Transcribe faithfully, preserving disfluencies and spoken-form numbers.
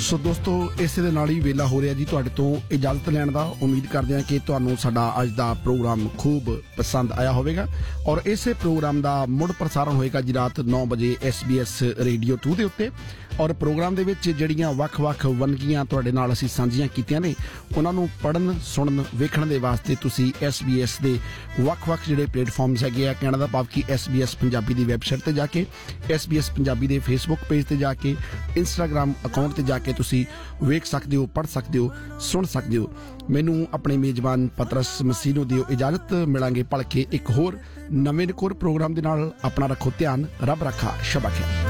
ਸੋ ਦੋਸਤੋ ਇਸੇ ਦੇ ਨਾਲ ਹੀ ਵੇਲਾ ਹੋ ਰਿਹਾ ਜੀ ਤੁਹਾਡੇ ਤੋਂ ਇਜਾਜ਼ਤ ਲੈਣ ਦਾ। ਉਮੀਦ ਕਰਦੇ ਹਾਂ ਕਿ ਤੁਹਾਨੂੰ ਸਾਡਾ ਅੱਜ ਦਾ ਪ੍ਰੋਗਰਾਮ ਖੂਬ ਪਸੰਦ ਆਇਆ ਹੋਵੇਗਾ ਔਰ ਇਸੇ ਪ੍ਰੋਗਰਾਮ ਦਾ ਮੁੜ ਪ੍ਰਸਾਰਣ ਹੋਏਗਾ ਜੀ ਰਾਤ ਨੌ ਵਜੇ S B S radio to ਦੇ ਉੱਤੇ। ਔਰ ਪ੍ਰੋਗਰਾਮ ਦੇ ਵਿੱਚ ਜਿਹੜੀਆਂ ਵੱਖ-ਵੱਖ ਵੰਨਗੀਆਂ ਤੁਹਾਡੇ ਨਾਲ ਅਸੀਂ ਸਾਂਝੀਆਂ ਕੀਤੀਆਂ ਨੇ ਉਹਨਾਂ ਨੂੰ ਪੜ੍ਹਨ ਸੁਣਨ ਵੇਖਣ ਦੇ ਵਾਸਤੇ ਤੁਸੀਂ ਐਸ ਬੀ ਐਸ ਦੇ ਵੱਖ-ਵੱਖ ਜਿਹੜੇ ਪਲੇਟਫਾਰਮਸ ਹੈਗੇ ਆ, ਕਹਿਣ ਦਾ ਭਾਵ ਕਿ ਐਸ ਬੀ ਐਸ ਪੰਜਾਬੀ ਦੀ ਵੈਬਸਾਈਟ ਤੇ ਜਾ ਕੇ, ਐਸ ਬੀ ਐਸ ਪੰਜਾਬੀ ਦੇ ਫੇਸਬੁੱਕ ਪੇਜ ਤੇ ਜਾ ਕੇ, ਇੰਸਟਾਗ੍ਰਾਮ ਅਕਾਊਂਟ ਤੇ ਜਾ ਕੇ ਤੁਸੀਂ ਵੇਖ ਸਕਦੇ ਹੋ, ਪੜ੍ਹ ਸਕਦੇ ਹੋ, ਸੁਣ ਸਕਦੇ ਹੋ। ਮੈਨੂੰ ਆਪਣੇ ਮੇਜ਼ਬਾਨ ਪਤਰਸ ਮਸੀਹ ਨੂੰ ਦਿਓ ਇਜਾਜ਼ਤ। ਮਿਲਾਂਗੇ ਭਲਕੇ ਇੱਕ ਹੋਰ ਨਵੇਂ ਨਿਕੋਰ ਪ੍ਰੋਗਰਾਮ ਦੇ ਨਾਲ। ਆਪਣਾ ਰੱਖੋ ਧਿਆਨ। ਰੱਬ ਰੱਖਾ। ਸ਼ਬਾ ਖੈਰ।